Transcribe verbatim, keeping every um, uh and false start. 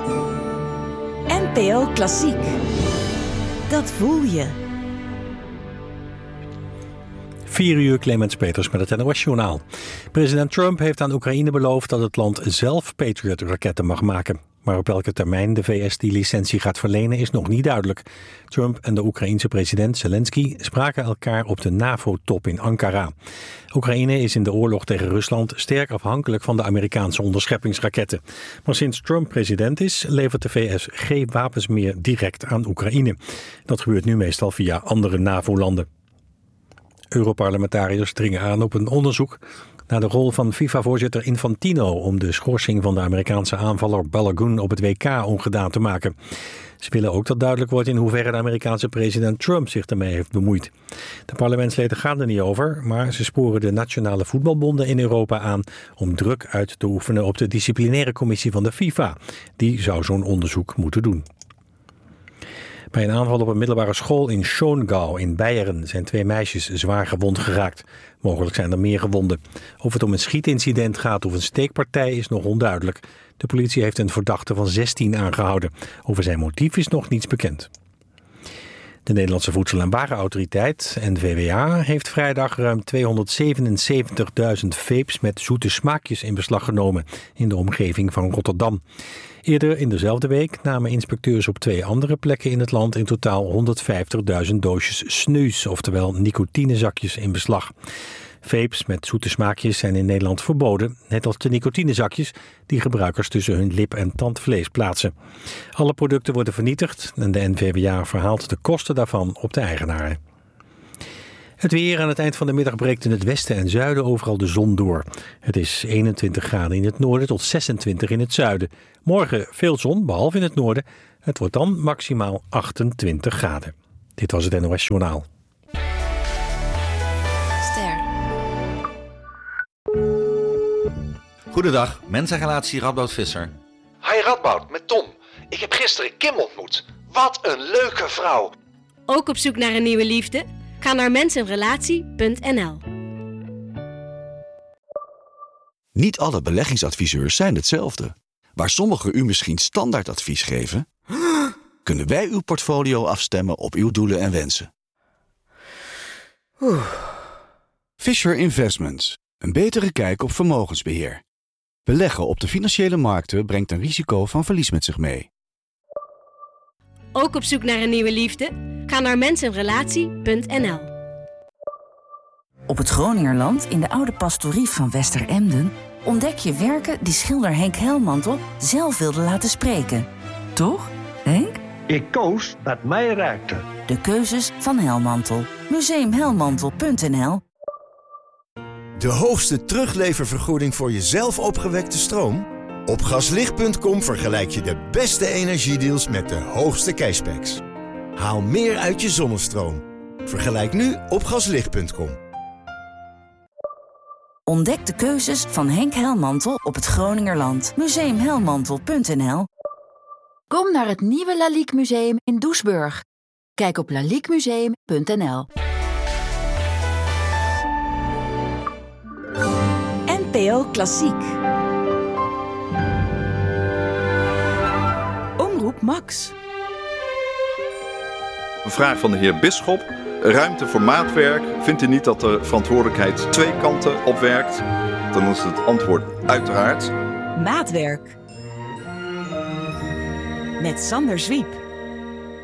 N P O Klassiek. Dat voel je. Vier uur, Clemens Peters met het N O S-journaal. President Trump heeft aan Oekraïne beloofd dat het land zelf Patriot-raketten mag maken. Maar op welke termijn de V S die licentie gaat verlenen is nog niet duidelijk. Trump en de Oekraïense president Zelensky spraken elkaar op de NAVO-top in Ankara. Oekraïne is in de oorlog tegen Rusland sterk afhankelijk van de Amerikaanse onderscheppingsraketten. Maar sinds Trump president is, levert de V S geen wapens meer direct aan Oekraïne. Dat gebeurt nu meestal via andere NAVO-landen. Europarlementariërs dringen aan op een onderzoek naar de rol van FIFA-voorzitter Infantino om de schorsing van de Amerikaanse aanvaller Balogun op het W K ongedaan te maken. Ze willen ook dat duidelijk wordt in hoeverre de Amerikaanse president Trump zich ermee heeft bemoeid. De parlementsleden gaan er niet over, maar ze sporen de nationale voetbalbonden in Europa aan om druk uit te oefenen op de disciplinaire commissie van de FIFA. Die zou zo'n onderzoek moeten doen. Bij een aanval op een middelbare school in Schongau in Beieren zijn twee meisjes zwaar gewond geraakt. Mogelijk zijn er meer gewonden. Of het om een schietincident gaat of een steekpartij is nog onduidelijk. De politie heeft een verdachte van zestien aangehouden. Over zijn motief is nog niets bekend. De Nederlandse Voedsel- en Warenautoriteit, N V W A, heeft vrijdag ruim tweehonderdzevenenzeventigduizend vapes met zoete smaakjes in beslag genomen in de omgeving van Rotterdam. Eerder in dezelfde week namen inspecteurs op twee andere plekken in het land in totaal honderdvijftigduizend doosjes snuus, oftewel nicotinezakjes, in beslag. Vapes met zoete smaakjes zijn in Nederland verboden, net als de nicotinezakjes die gebruikers tussen hun lip- en tandvlees plaatsen. Alle producten worden vernietigd en de N V W A verhaalt de kosten daarvan op de eigenaren. Het weer. Aan het eind van de middag breekt in het westen en zuiden overal de zon door. Het is eenentwintig graden in het noorden tot zesentwintig in het zuiden. Morgen veel zon, behalve in het noorden. Het wordt dan maximaal achtentwintig graden. Dit was het N O S-journaal. Ster. Goedendag, mensenrelatie Radboud Visser. Hi Radboud, met Tom. Ik heb gisteren Kim ontmoet. Wat een leuke vrouw. Ook op zoek naar een nieuwe liefde? Ga naar mensenrelatie punt n l. Niet alle beleggingsadviseurs zijn hetzelfde. Waar sommigen u misschien standaardadvies geven, kunnen wij uw portfolio afstemmen op uw doelen en wensen. Fisher Investments. Een betere kijk op vermogensbeheer. Beleggen op de financiële markten brengt een risico van verlies met zich mee. Ook op zoek naar een nieuwe liefde? Ga naar mensenrelatie punt n l. Op het Groningerland, in de oude pastorie van Westeremden, ontdek je werken die schilder Henk Helmantel zelf wilde laten spreken. Toch, Henk? Ik koos wat mij raakte. De keuzes van Helmantel. museum helmantel punt n l. De hoogste terugleververgoeding voor je zelf opgewekte stroom? Op gaslicht punt com vergelijk je de beste energiedeals met de hoogste cashbacks. Haal meer uit je zonnestroom. Vergelijk nu op gaslicht punt com. Ontdek de keuzes van Henk Helmantel op het Groningerland. museum helmantel punt n l. Kom naar het nieuwe Lalique Museum in Doesburg. Kijk op lalique museum punt n l. N P O Klassiek. Omroep Max. Een vraag van de heer Bisschop. Ruimte voor maatwerk. Vindt u niet dat de verantwoordelijkheid twee kanten opwerkt? Dan is het antwoord uiteraard. Maatwerk. Met Sander Zwiep.